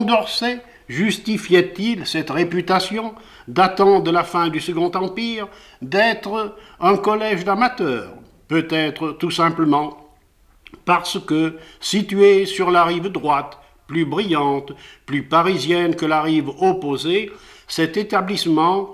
Condorcet justifiait-il cette réputation, datant de la fin du Second Empire, d'être un collège d'amateurs? Peut-être tout simplement parce que, situé sur la rive droite, plus brillante, plus parisienne que la rive opposée, cet établissement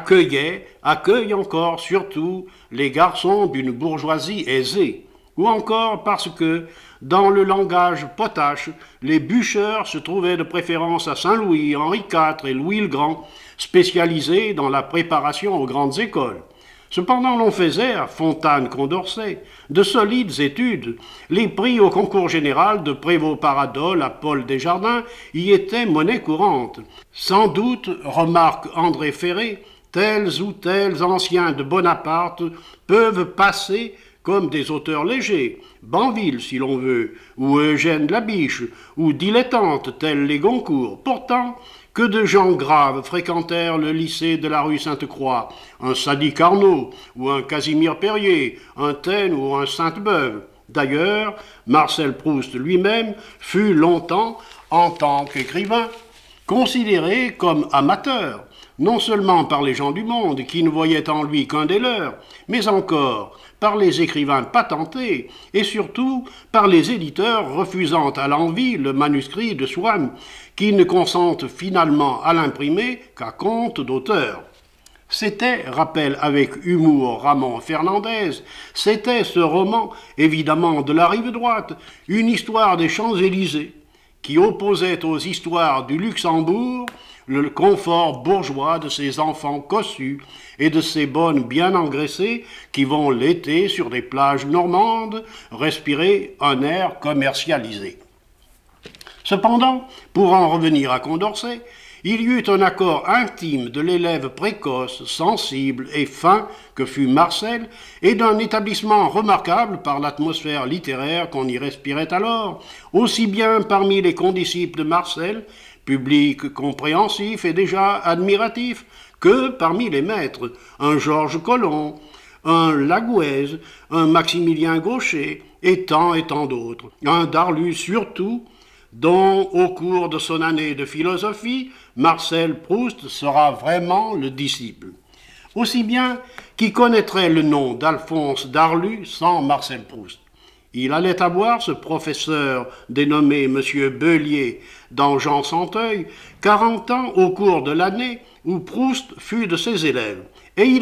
accueille encore surtout les garçons d'une bourgeoisie aisée, ou encore parce que, dans le langage potache, les bûcheurs se trouvaient de préférence à Saint-Louis, Henri IV et Louis le Grand, spécialisés dans la préparation aux grandes écoles. Cependant, l'on faisait, à Fontane-Condorcet, de solides études. Les prix au concours général de Prévost-Paradol à Paul Desjardins y étaient monnaie courante. Sans doute, remarque André Ferré, tels ou tels anciens de Bonaparte peuvent passer comme des auteurs légers, Banville si l'on veut, ou Eugène Labiche, ou dilettantes tels les Goncourt. Pourtant, que de gens graves fréquentèrent le lycée de la rue Sainte-Croix, un Sadi Carnot, ou un Casimir Périer, un Taine ou un Sainte-Beuve. D'ailleurs, Marcel Proust lui-même fut longtemps, en tant qu'écrivain, considéré comme amateur, non seulement par les gens du monde qui ne voyaient en lui qu'un des leurs, mais encore par les écrivains patentés et surtout par les éditeurs refusant à l'envi le manuscrit de Swann, qui ne consentent finalement à l'imprimer qu'à compte d'auteur. C'était, rappelle avec humour Ramon Fernandez, c'était ce roman, évidemment de la rive droite, une histoire des Champs-Élysées, qui opposait aux histoires du Luxembourg le confort bourgeois de ces enfants cossus et de ces bonnes bien engraissées qui vont l'été sur des plages normandes respirer un air commercialisé. Cependant, pour en revenir à Condorcet, il y eut un accord intime de l'élève précoce, sensible et fin que fut Marcel, et d'un établissement remarquable par l'atmosphère littéraire qu'on y respirait alors, aussi bien parmi les condisciples de Marcel, public compréhensif et déjà admiratif, que parmi les maîtres, un Georges Colomb, un Lagouez, un Maximilien Gaucher, et tant d'autres, un Darlu surtout, dont, au cours de son année de philosophie, Marcel Proust sera vraiment le disciple. Aussi bien qui connaîtrait le nom d'Alphonse Darlu sans Marcel Proust. Il allait avoir, ce professeur dénommé M. Bellier dans Jean Santeuil, 40 ans au cours de l'année où Proust fut de ses élèves, et il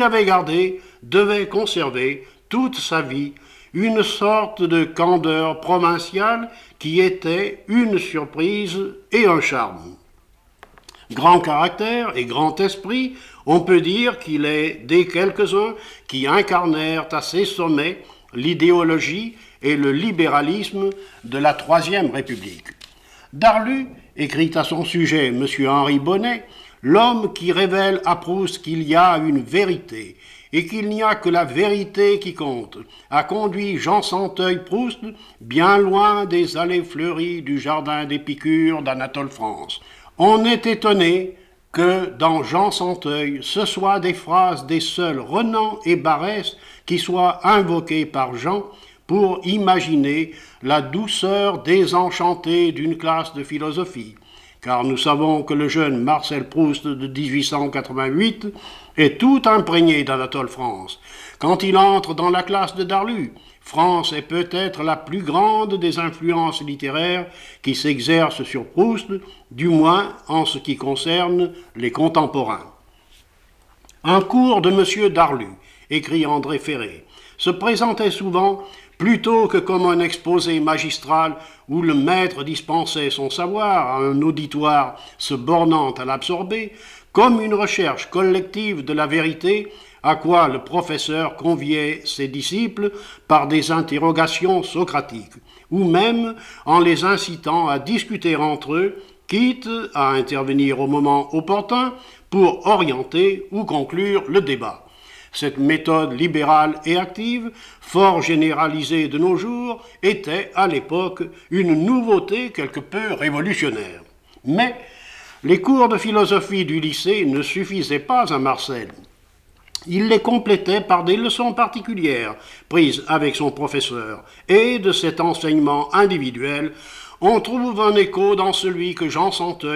devait conserver toute sa vie une sorte de candeur provinciale qui était une surprise et un charme. Grand caractère et grand esprit, on peut dire qu'il est des quelques-uns qui incarnèrent à ses sommets l'idéologie et le libéralisme de la Troisième République. Darlu écrit à son sujet M. Henri Bonnet, l'homme qui révèle à Proust qu'il y a une vérité et qu'il n'y a que la vérité qui compte, a conduit Jean Santeuil Proust bien loin des allées fleuries du jardin d'Épicure d'Anatole France. On est étonné que dans Jean Santeuil, ce soit des phrases des seuls Renan et Barrès qui soient invoquées par Jean pour imaginer la douceur désenchantée d'une classe de philosophie. Car nous savons que le jeune Marcel Proust de 1888 est tout imprégné d'Anatole France. Quand il entre dans la classe de Darlu, France est peut-être la plus grande des influences littéraires qui s'exercent sur Proust, du moins en ce qui concerne les contemporains. Un cours de M. Darlu, écrit André Ferré, se présentait souvent plutôt que comme un exposé magistral où le maître dispensait son savoir à un auditoire se bornant à l'absorber, comme une recherche collective de la vérité à quoi le professeur conviait ses disciples par des interrogations socratiques, ou même en les incitant à discuter entre eux, quitte à intervenir au moment opportun pour orienter ou conclure le débat. Cette méthode libérale et active, fort généralisée de nos jours, était à l'époque une nouveauté quelque peu révolutionnaire. Mais les cours de philosophie du lycée ne suffisaient pas à Marcel. Il les complétait par des leçons particulières prises avec son professeur, et de cet enseignement individuel, on trouve un écho dans celui que Jean Santeuil